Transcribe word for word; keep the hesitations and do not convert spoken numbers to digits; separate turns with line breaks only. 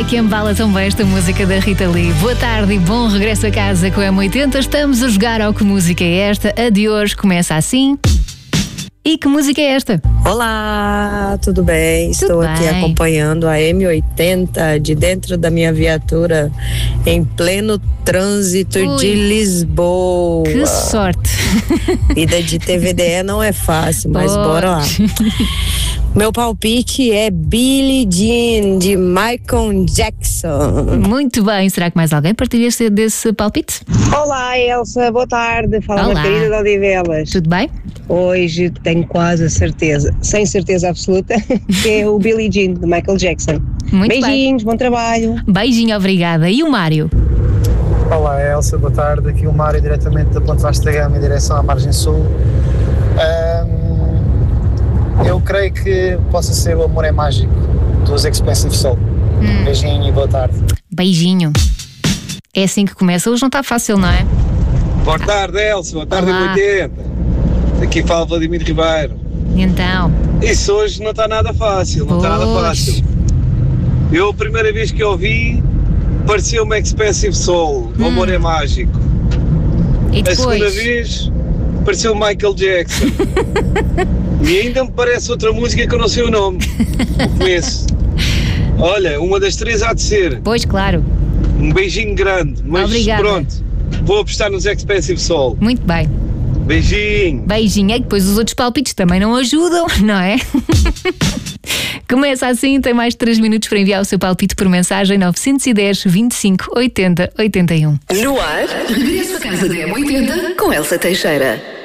que embala tão bem esta música da Rita Lee. Boa tarde e bom regresso a casa com a M oitenta. Estamos a jogar ao Que Música é Esta? A de hoje começa assim. E que música é esta?
Olá, tudo bem?
Tudo
Estou
bem.
aqui acompanhando a M oitenta de dentro da minha viatura em pleno trânsito
Ui,
de Lisboa.
Que sorte!
Vida de T V D E não é fácil, mas
Pois.
bora lá. Meu palpite é Billie Jean, de Michael Jackson.
Muito bem, será que mais alguém partilha esse- desse palpite?
Olá, Elsa, boa tarde. Fala
Olá.
Margarida de Odivelas.
Tudo bem?
Hoje tenho quase a certeza, sem certeza absoluta, que é o Billie Jean, de Michael Jackson.
Muito bem.
Beijinhos, bom trabalho.
Beijinho, obrigada. E o Mário?
Olá Elsa, boa tarde, aqui o Mário diretamente da Ponte Vasta da Gama em direção à Margem Sul. Ahm, eu creio que possa ser o Amor é Mágico, dos Expensive Soul.
Hum.
Beijinho e boa tarde.
Beijinho. É assim que começa. Hoje não está fácil, não é?
Boa tarde, Elsa. Boa tarde,
Olá.
M oitenta. Aqui fala Vladimir Ribeiro.
Então,
Isso hoje não está nada fácil, não está nada
Pois.
fácil. Eu, a primeira vez que ouvi, pareceu-me Expensive Soul, o Amor é Mágico.
e
A segunda
depois?
vez, pareceu Michael Jackson. E ainda me parece outra música que eu não sei o nome. Não conheço. Olha, uma das três há de ser.
Pois, claro.
Um beijinho grande, mas
Obrigada.
pronto. Vou apostar nos Expensive Soul.
Muito bem.
Beijinho.
Beijinho. É que depois os outros palpites também não ajudam, não é? Começa assim, tem mais de três minutos para enviar o seu palpite por mensagem nove um zero, vinte e cinco, oitenta, oitenta e um.
No ar, regresso a casa da M oitenta com Elsa Teixeira.